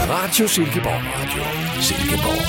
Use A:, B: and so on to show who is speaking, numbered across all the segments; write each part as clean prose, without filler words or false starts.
A: Radio Silkeborg. Radio Silkeborg.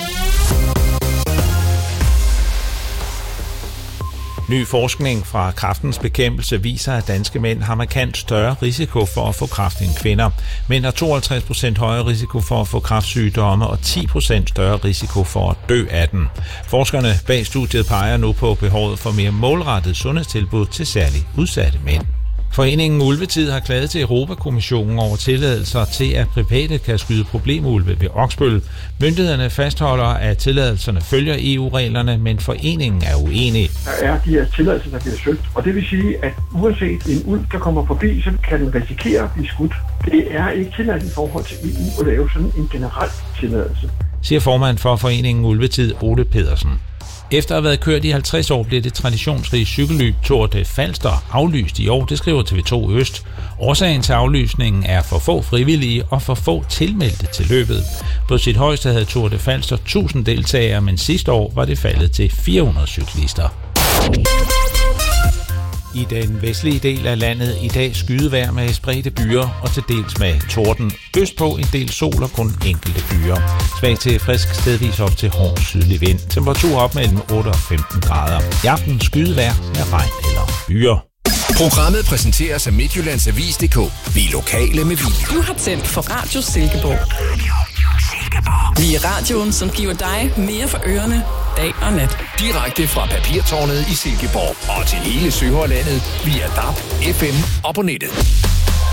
B: Ny forskning fra Kræftens Bekæmpelse viser, at danske mænd har markant større risiko for at få kræft end kvinder. Mænd har 52% højere risiko for at få kræftsygdomme og 10% større risiko for at dø af den. Forskerne bag studiet peger nu på behovet for mere målrettet sundhedstilbud til særligt udsatte mænd. Foreningen Ulvetid har klaget til Europakommissionen over tilladelser til, at private kan skyde problemulve ved Oksbøl. Myndighederne fastholder, at tilladelserne følger EU-reglerne, men foreningen er uenig.
C: Der er de her tilladelser, der bliver søgt, og det vil sige, at uanset en ulv, der kommer forbi, så kan den risikere at blive skudt. Det er ikke tilladt i forhold til EU at lave sådan en generel tilladelse,
B: siger formand for foreningen Ulvetid, Ole Pedersen. Efter at have været kørt i 50 år, bliver det traditionsrige cykelløb Tour de Falster aflyst i år, det skriver TV2 Øst. Årsagen til aflysningen er for få frivillige og for få tilmeldte til løbet. På sit højeste havde Tour de Falster 1000 deltagere, men sidste år var det faldet til 400 cyklister. I den vestlige del af landet i dag skydevejr med spredte byer og til dels med torden. Østpå en del sol og kun enkelte byer. Svag til frisk stedvis op til hård sydlig vind. Temperatur op mellem 8 og 15 grader. I aften skydevejr med regn eller byer.
A: Programmet præsenteres af Midtjyllandsavis.dk. Vi er lokale med video.
D: Du har tændt for Radio Silkeborg. Vi er radioen, som giver dig mere for ørerne dag og nat.
A: Direkte fra Papirtårnet i Silkeborg og til hele Sønderlandet via DAB, FM og på nettet.